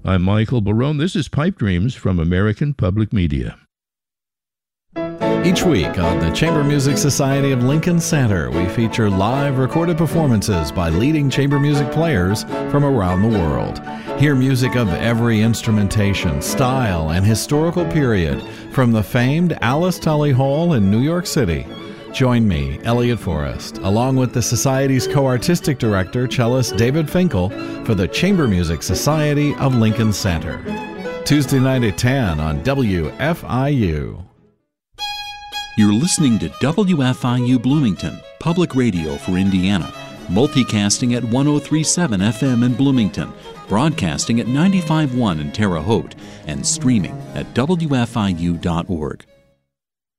I'm Michael Barone. This is Pipe Dreams from American Public Media. Each week on the Chamber Music Society of Lincoln Center, we feature live recorded performances by leading chamber music players from around the world. Hear music of every instrumentation, style, and historical period from the famed Alice Tully Hall in New York City. Join me, Elliot Forrest, along with the Society's co-artistic director, cellist David Finkel, for the Chamber Music Society of Lincoln Center. Tuesday night at 10 on WFIU. You're listening to WFIU Bloomington, public radio for Indiana, multicasting at 103.7 FM in Bloomington, broadcasting at 95.1 in Terre Haute, and streaming at WFIU.org.